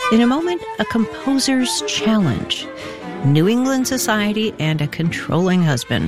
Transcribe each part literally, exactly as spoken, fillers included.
In a moment, a composer's challenge, New England society, and a controlling husband.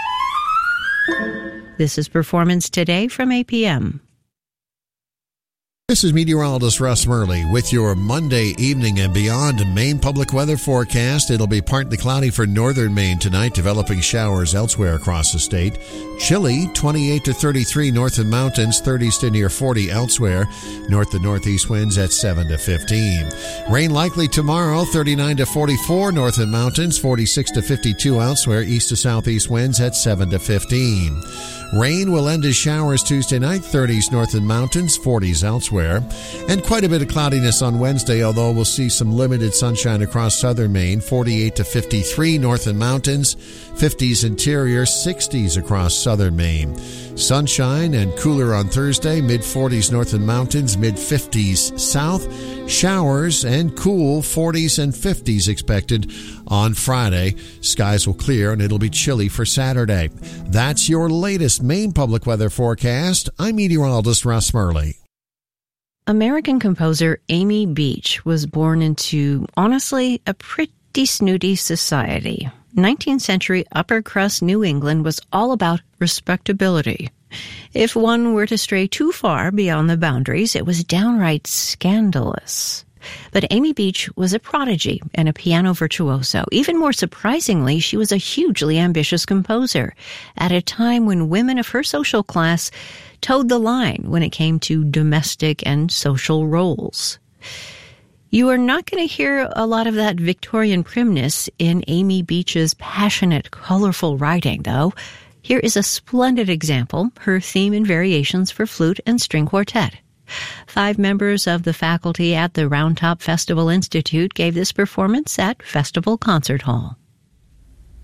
This is Performance Today from A P M. This is meteorologist Russ Murley with your Monday evening and beyond Maine public weather forecast. It'll be partly cloudy for northern Maine tonight, developing showers elsewhere across the state. Chilly, twenty-eight to thirty-three north and mountains, thirties to near forty elsewhere. North to northeast winds at seven to fifteen. Rain likely tomorrow, thirty-nine to forty-four north and mountains, forty-six to fifty-two elsewhere. East to southeast winds at seven to fifteen. Rain will end as showers Tuesday night, thirties north and mountains, forties elsewhere. And quite a bit of cloudiness on Wednesday, although we'll see some limited sunshine across southern Maine, forty-eight to fifty-three north and mountains, fifties interior, sixties across southern Maine. Sunshine and cooler on Thursday, mid-forties north and mountains, mid-fifties south. Showers and cool, forties and fifties expected on Friday. Skies will clear and it'll be chilly for Saturday. That's your latest Maine public weather forecast. I'm meteorologist Russ Murley. American composer Amy Beach was born into, honestly, a pretty snooty society. nineteenth century upper-crust New England was all about respectability. If one were to stray too far beyond the boundaries, it was downright scandalous. But Amy Beach was a prodigy and a piano virtuoso. Even more surprisingly, she was a hugely ambitious composer at a time when women of her social class towed the line when it came to domestic and social roles. You are not going to hear a lot of that Victorian primness in Amy Beach's passionate, colorful writing, though. Here is a splendid example, her theme and variations for flute and string quartet. Five members of the faculty at the Round Top Festival Institute gave this performance at Festival Concert Hall.